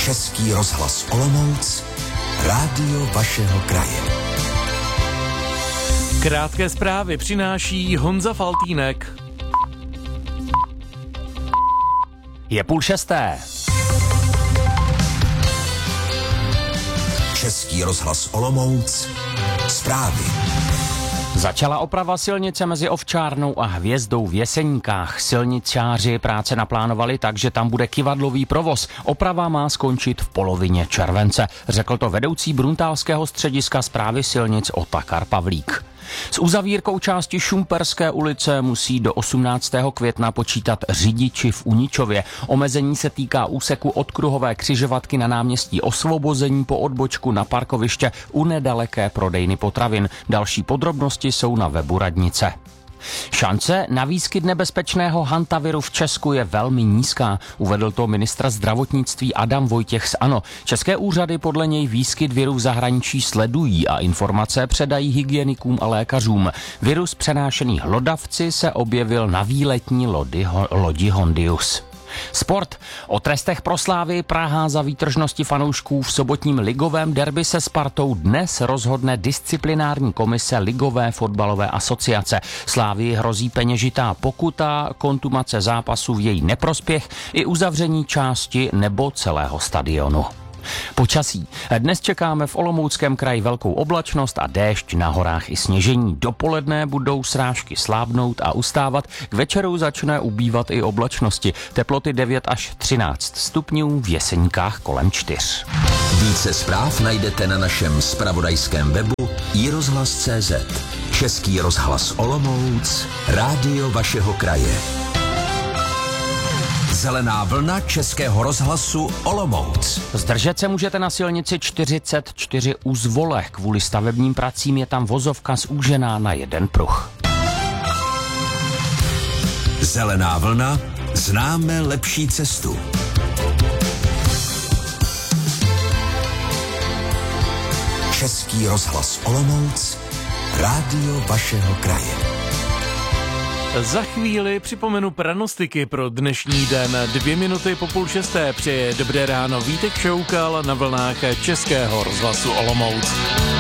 Český rozhlas Olomouc, rádio vašeho kraje. Krátké zprávy přináší Honza Faltýnek. Je 5:30. Český rozhlas Olomouc, zprávy. Začala oprava silnice mezi Ovčárnou a Hvězdou v Jeseníkách. Silničáři práce naplánovali tak, že tam bude kyvadlový provoz. Oprava má skončit v polovině července, řekl to vedoucí bruntálského střediska správy silnic Otakar Pavlík. S uzavírkou části Šumperské ulice musí do 18. května počítat řidiči v Uničově. Omezení se týká úseku od kruhové křižovatky na náměstí Osvobození po odbočku na parkoviště u nedaleké prodejny potravin. Další podrobnosti jsou na webu radnice. Šance na výskyt nebezpečného hantaviru v Česku je velmi nízká, uvedl to ministr zdravotnictví Adam Vojtěch z ANO. České úřady podle něj výskyt viru v zahraničí sledují a informace předají hygienikům a lékařům. Virus přenášený hlodavci se objevil na výletní lodi Hondius. Sport. O trestech pro Slávii Praha za výtržnosti fanoušků v sobotním ligovém derby se Spartou dnes rozhodne disciplinární komise Ligové fotbalové asociace. Slávii hrozí peněžitá pokuta, kontumace zápasu v její neprospěch i uzavření části nebo celého stadionu. Počasí. Dnes čekáme v Olomouckém kraji velkou oblačnost a déšť, na horách i sněžení. Dopoledne budou srážky slábnout a ustávat, k večeru začne ubývat i oblačnosti. Teploty 9 až 13 stupňů, v Jeseníkách kolem 4. Více zpráv najdete na našem zpravodajském webu iRozhlas.cz. Český rozhlas Olomouc, rádio vašeho kraje. Zelená vlna Českého rozhlasu Olomouc. Zdržet se můžete na silnici 44 u Zvole. Kvůli stavebním pracím je tam vozovka zúžená na jeden pruh. Zelená vlna, známe lepší cestu. Český rozhlas Olomouc, rádio vašeho kraje. Za chvíli připomenu pranostiky pro dnešní den. 2 minuty po 5:30 přeje dobré ráno Vítek Šoukal na vlnách Českého rozhlasu Olomouc.